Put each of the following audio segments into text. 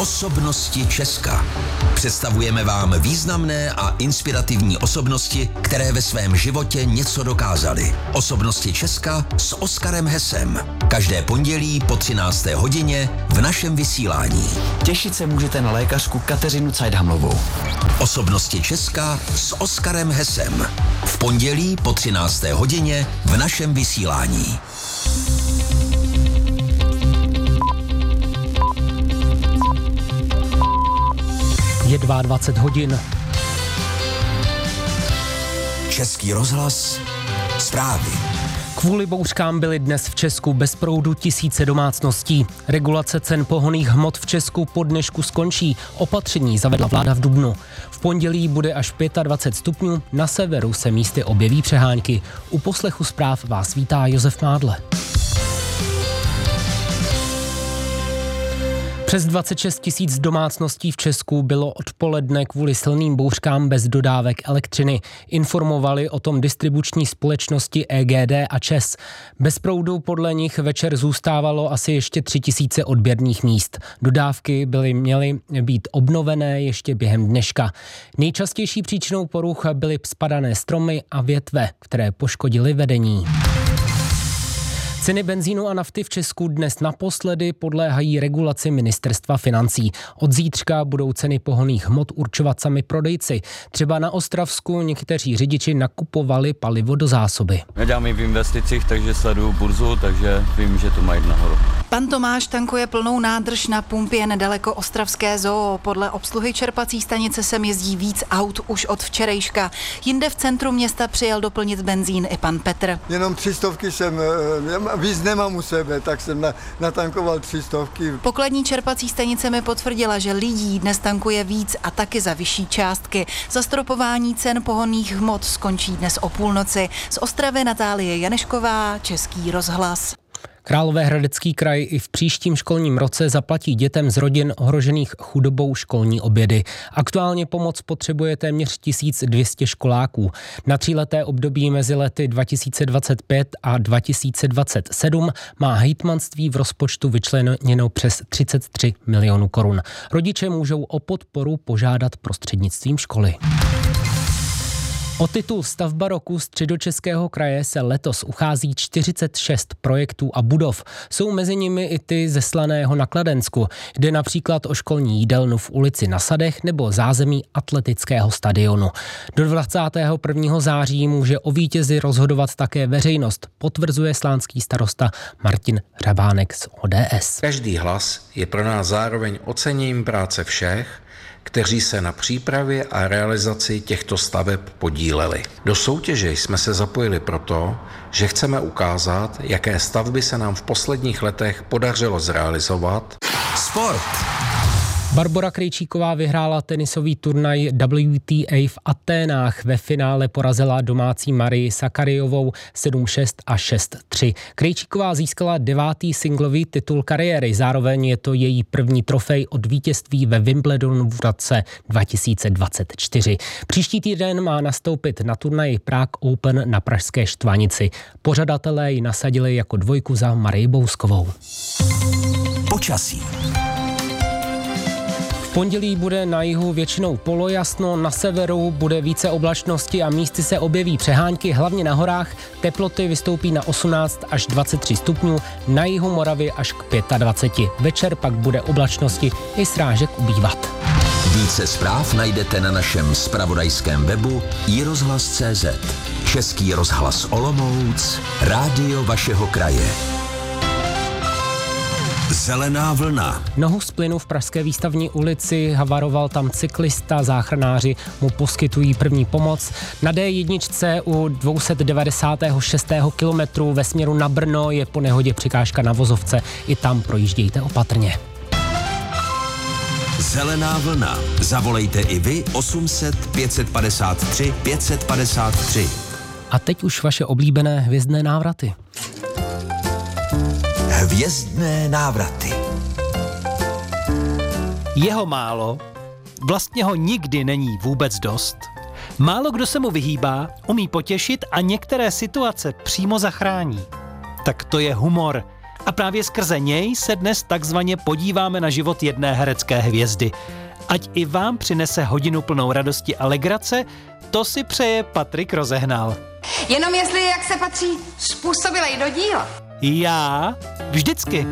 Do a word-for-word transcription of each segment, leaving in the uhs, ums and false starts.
Osobnosti Česka. Představujeme vám významné a inspirativní osobnosti, které ve svém životě něco dokázaly. Osobnosti Česka s Oskarem Hesem. Každé pondělí po třinácté hodině v našem vysílání. Těšit se můžete na lékařku Kateřinu Cajdhamlovou. Osobnosti Česka s Oskarem Hesem. V pondělí po třinácté hodině v našem vysílání. Je dvacet dva hodin. Český rozhlas, zprávy. Kvůli bouřkám byly dnes v Česku bez proudu tisíce domácností. Regulace cen pohonných hmot v Česku po dnešku skončí. Opatření zavedla vláda v dubnu. V pondělí bude až dvacet pět stupňů, na severu se místy objeví přehánky. U poslechu zpráv vás vítá Josef Mádle. Přes dvacet šest tisíc domácností v Česku bylo odpoledne kvůli silným bouřkám bez dodávek elektřiny. Informovali o tom distribuční společnosti E G D a ČEZ. Bez proudu podle nich večer zůstávalo asi ještě tři tisíce odběrných míst. Dodávky byly měly být obnovené ještě během dneška. Nejčastější příčinou poruch byly spadané stromy a větve, které poškodily vedení. Ceny benzínu a nafty v Česku dnes naposledy podléhají regulaci ministerstva financí. Od zítřka budou ceny pohonných hmot určovat sami prodejci. Třeba na Ostravsku někteří řidiči nakupovali palivo do zásoby. Já dělám i v investicích, takže sleduju burzu, takže vím, že to mají nahoru. Pan Tomáš tankuje plnou nádrž na pumpě nedaleko ostravské zoo. Podle obsluhy čerpací stanice sem jezdí víc aut už od včerejška. Jinde v centru města přijel doplnit benzín i pan Petr. Jenom tři stovky jsem, víc nemám u sebe, tak jsem natankoval tři stovky. Pokladní čerpací stanice mi potvrdila, že lidí dnes tankuje víc a taky za vyšší částky. Zastropování cen pohonných hmot skončí dnes o půlnoci. Z Ostravy Natálie Janešková, Český rozhlas. Královéhradecký kraj i v příštím školním roce zaplatí dětem z rodin ohrožených chudobou školní obědy. Aktuálně pomoc potřebuje téměř tisíc dvě stě školáků. Na tříleté období mezi lety dva tisíce dvacet pět a dva tisíce dvacet sedm má hejtmanství v rozpočtu vyčleněno přes třicet tři milionů korun. Rodiče můžou o podporu požádat prostřednictvím školy. O titul Stavba roku Středočeského kraje se letos uchází čtyřicet šest projektů a budov. Jsou mezi nimi i ty ze Slaného na Kladensku. Jde například o školní jídelnu v ulici Na Sadech nebo zázemí atletického stadionu. Do dvacátého prvního září může o vítězi rozhodovat také veřejnost, potvrzuje slánský starosta Martin Hřebánek z O D S. Každý hlas je pro nás zároveň oceněním práce všech, kteří se na přípravě a realizaci těchto staveb podíleli. Do soutěže jsme se zapojili proto, že chceme ukázat, jaké stavby se nám v posledních letech podařilo zrealizovat. Sport. Barbora Krejčíková vyhrála tenisový turnaj W T A v Aténách. Ve finále porazila domácí Marii Sakarijovou sedm šest a šest tři. Krejčíková získala devátý singlový titul kariéry. Zároveň je to její první trofej od vítězství ve Wimbledonu v roce dva tisíce dvacet čtyři. Příští týden má nastoupit na turnaji Prague Open na pražské Štvanici. Pořadatelé ji nasadili jako dvojku za Marii Bouskovou. Počasí. V pondělí bude na jihu většinou polojasno, na severu bude více oblačnosti a místy se objeví přehánky, hlavně na horách. Teploty vystoupí na osmnáct až dvacet tři stupňů, na jihu Moravy až k dvacet pět. Večer pak bude oblačnosti i srážek ubývat. Více zpráv najdete na našem zpravodajském webu i rozhlas tečka cé zet. Český rozhlas Olomouc, rádio vašeho kraje. Zelená vlna. Nohu z plynu v pražské Výstavní ulici, havaroval tam cyklista, záchranáři mu poskytují první pomoc. Na D jedna u dvě stě devadesát šest kilometru ve směru na Brno je po nehodě překážka na vozovce, i tam projíždějte opatrně. Zelená vlna. Zavolejte i vy osm set pět set padesát tři pět set padesát tři. A teď už vaše oblíbené hvězdné návraty. Hvězdné návraty. Jeho málo, vlastně ho nikdy není vůbec dost. Málo kdo se mu vyhýbá, umí potěšit a některé situace přímo zachrání. Tak to je humor A právě skrze něj se dnes takzvaně podíváme na život jedné herecké hvězdy. Ať i vám přinese hodinu plnou radosti a legrace, to si přeje Patrik Rozehnal. Jenom jestli, jak se patří, způsobilej do díla. Já vždycky.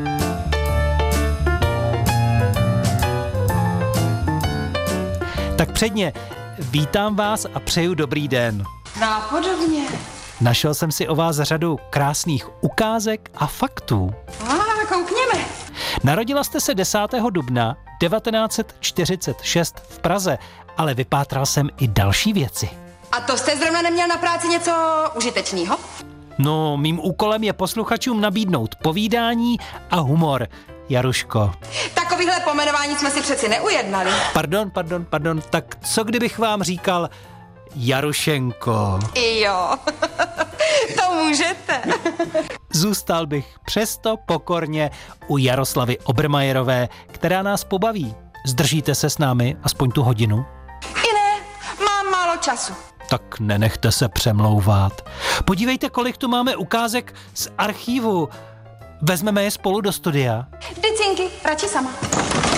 Tak předně, vítám vás a přeju dobrý den. Nápodobně. Našel jsem si o vás řadu krásných ukázek a faktů. A ah, koukněme. Narodila jste se desátého dubna devatenáct set čtyřicet šest v Praze, ale vypátral jsem i další věci. A to jste zrovna neměl na práci něco užitečného? No, mým úkolem je posluchačům nabídnout povídání a humor, Jaruško. Takovýhle pomenování jsme si přeci neujednali. Pardon, pardon, pardon, tak co kdybych vám říkal Jarušenko? Jo, to můžete. Zůstal bych přesto pokorně u Jaroslavy Obermajerové, která nás pobaví. Zdržíte se s námi aspoň tu hodinu? I ne, mám málo času. Tak nenechte se přemlouvat. Podívejte, kolik tu máme ukázek z archívu. Vezmeme je spolu do studia. Dycinky, radši sama.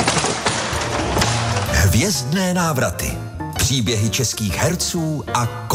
Hvězdné návraty. Příběhy českých herců a